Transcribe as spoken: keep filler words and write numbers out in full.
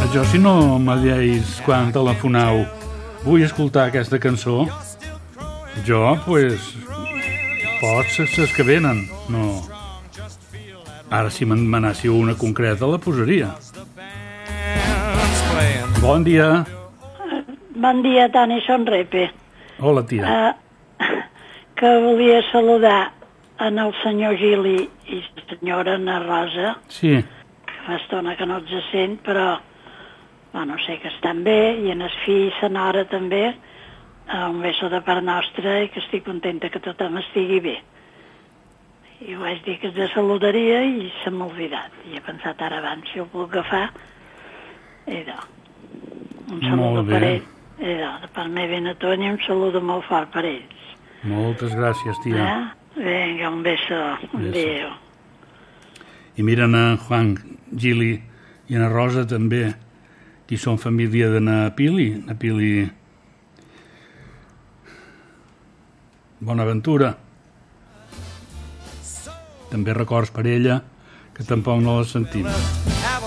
jo, si no me lleis quan telefonau, vull escoltar aquesta cançó, jo, pues, pots ses que venen, no. Ara, si me'n manássiu una concreta, la posaria. Bon dia. Bon dia, Tani, son Repe. Hola, tia. Uh, que volia saludar en el senyor Gili i la senyora Ana Rosa. Sí. Fa estona que no els sent, però bueno, sé que estan bé, i en el fill i la nora també. Uh, un beso de part nostra i que estic contenta que tothom estigui bé. I ho vaig dir que els saludaria i se m'ha oblidat. I he pensat ara abans si ho puc agafar. I no. Un saludo per ell. I no, de part meva i Natònia, un saludo molt fort per ells. Moltes gràcies, tia. Eh? Vinga, un beso. Adéu. I miren a Juan Gili i a Rosa també, que són família de na Pili, na Pili Bonaventura. També records per ella, que tampoc no la sentim.